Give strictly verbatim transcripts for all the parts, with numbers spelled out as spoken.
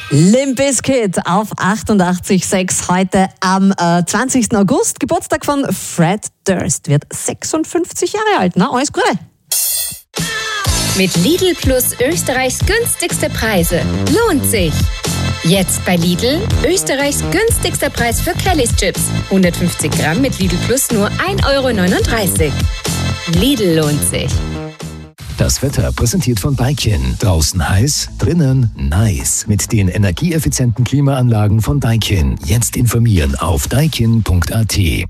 Limp Bizkit auf achtundachtzig Komma sechs heute am äh, zwanzigsten August. Geburtstag von Fred Durst, wird sechsundfünfzig Jahre alt. Na, alles Gute. Mit Lidl Plus Österreichs günstigste Preise. Lohnt sich. Jetzt bei Lidl Österreichs günstigster Preis für Kellys Chips. hundertfünfzig Gramm mit Lidl Plus nur ein Euro neununddreißig. Lidl lohnt sich. Das Wetter präsentiert von Daikin. Draußen heiß, drinnen nice. Mit den energieeffizienten Klimaanlagen von Daikin. Jetzt informieren auf daikin punkt a t.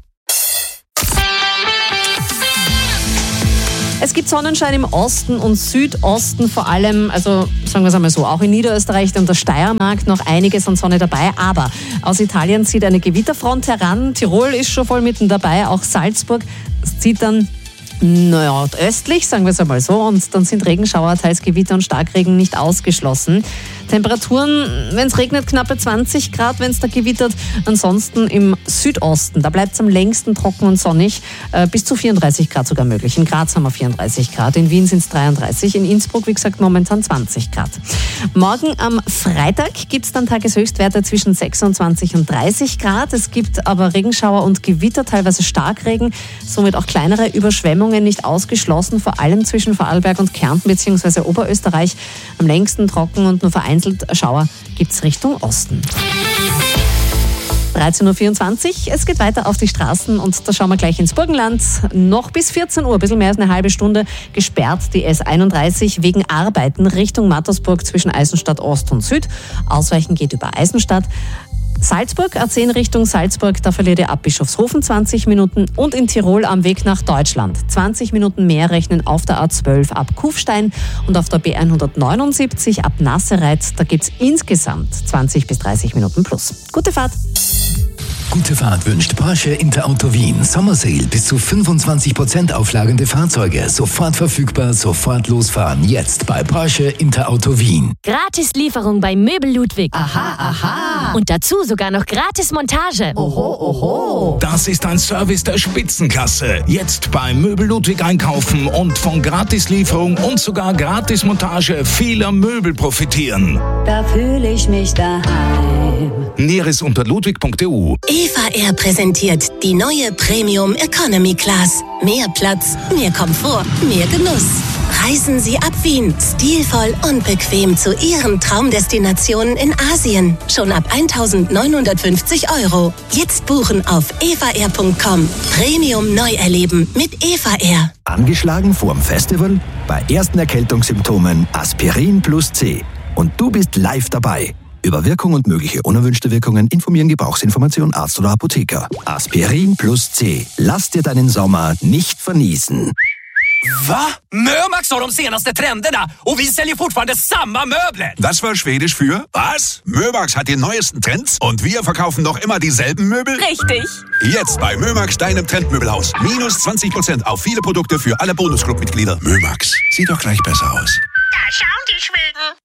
Es gibt Sonnenschein im Osten und Südosten vor allem, also sagen wir es einmal so, auch in Niederösterreich und der Steiermark noch einiges an Sonne dabei, aber aus Italien zieht eine Gewitterfront heran, Tirol ist schon voll mitten dabei, auch Salzburg zieht dann nordöstlich, sagen wir es einmal so, und dann sind Regenschauer, teils Gewitter und Starkregen nicht ausgeschlossen. Temperaturen, wenn es regnet, knappe zwanzig Grad, wenn es da gewittert. Ansonsten im Südosten, da bleibt es am längsten trocken und sonnig, äh, bis zu vierunddreißig Grad sogar möglich. In Graz haben wir vierunddreißig Grad, in Wien sind es dreiunddreißig, in Innsbruck, wie gesagt, momentan zwanzig Grad. Morgen am Freitag gibt es dann Tageshöchstwerte zwischen sechsundzwanzig und dreißig Grad. Es gibt aber Regenschauer und Gewitter, teilweise Starkregen, somit auch kleinere Überschwemmungen nicht ausgeschlossen, vor allem zwischen Vorarlberg und Kärnten bzw. Oberösterreich. Am längsten trocken und nur vereinzelt Schauer gibt es Richtung Osten. dreizehn Uhr vierundzwanzig, es geht weiter auf die Straßen und da schauen wir gleich ins Burgenland. Noch bis vierzehn Uhr, ein bisschen mehr als eine halbe Stunde, gesperrt die S einunddreißig wegen Arbeiten Richtung Mattersburg zwischen Eisenstadt Ost und Süd. Ausweichen geht über Eisenstadt. Salzburg, A zehn Richtung Salzburg, da verliert ihr ab Bischofshofen zwanzig Minuten und in Tirol am Weg nach Deutschland. zwanzig Minuten mehr rechnen auf der A zwölf ab Kufstein und auf der B hundertneunundsiebzig ab Nassereit. Da gibt es insgesamt zwanzig bis dreißig Minuten plus. Gute Fahrt! Gute Fahrt wünscht Porsche Interauto Wien. Sommersale bis zu fünfundzwanzig Prozent auflagende Fahrzeuge. Sofort verfügbar, sofort losfahren. Jetzt bei Porsche Interauto Wien. Gratis Lieferung bei Möbel Ludwig. Aha, aha. Und dazu sogar noch gratis Montage. Oho, oho. Das ist ein Service der Spitzenklasse. Jetzt bei Möbel Ludwig einkaufen und von Gratislieferung und sogar Gratismontage vieler Möbel profitieren. Da fühle ich mich daheim. Näheres unter ludwig punkt e u. Eva Air präsentiert die neue Premium Economy Class. Mehr Platz, mehr Komfort, mehr Genuss. Reisen Sie ab Wien, stilvoll und bequem zu Ihren Traumdestinationen in Asien. Schon ab eintausendneunhundertfünfzig Euro. Jetzt buchen auf eva air punkt com. Premium neu erleben mit Eva Air. Angeschlagen vorm Festival? Bei ersten Erkältungssymptomen Aspirin plus C. Und du bist live dabei. Über Wirkung und mögliche unerwünschte Wirkungen informieren Gebrauchsinformation Arzt oder Apotheker. Aspirin plus C. Lass dir deinen Sommer nicht vernießen. Va? Mömax har de senaste trenderna och vi säljer fortfarande samma möbler. Das war Schwedisch für was? Mömax hat die neuesten Trends und wir verkaufen noch immer dieselben Möbel? Richtig. Jetzt bei Mömax, deinem Trendmöbelhaus. Minus zwanzig Prozent auf viele Produkte für alle Bonusclub-Mitglieder. Mömax, sieht doch gleich besser aus. Da schauen die Schweden.